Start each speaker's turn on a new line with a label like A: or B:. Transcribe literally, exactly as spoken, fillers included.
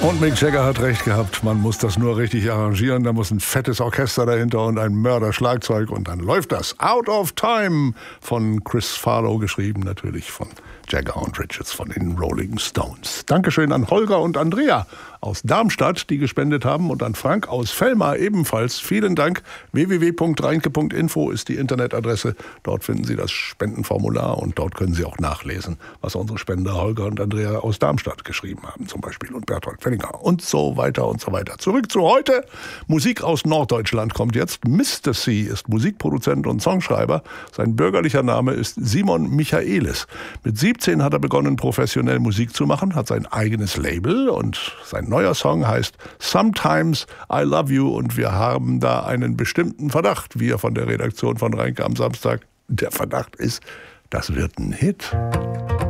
A: Und Mick Jagger hat recht gehabt, man muss das nur richtig arrangieren, da muss ein fettes Orchester dahinter und ein Mörder-Schlagzeug und dann läuft das. Out of Time von Chris Farlow, geschrieben natürlich von Jagger und Richards von den Rolling Stones. Dankeschön an Holger und Andrea aus Darmstadt, die gespendet haben, und an Frank aus Velmar ebenfalls. Vielen Dank. w w w punkt reinke punkt info ist die Internetadresse. Dort finden Sie das Spendenformular und dort können Sie auch nachlesen, was unsere Spender Holger und Andrea aus Darmstadt geschrieben haben zum Beispiel und Bertolt Fellinger und so weiter und so weiter. Zurück zu heute. Musik aus Norddeutschland kommt jetzt. Mister C ist Musikproduzent und Songschreiber. Sein bürgerlicher Name ist Simon Michaelis. Mit siebzehn hat er begonnen, professionell Musik zu machen, hat sein eigenes Label und sein neuer Song heißt Sometimes I Love You und wir haben da einen bestimmten Verdacht, wir von der Redaktion von Reinke am Samstag. Der Verdacht ist, das wird ein Hit.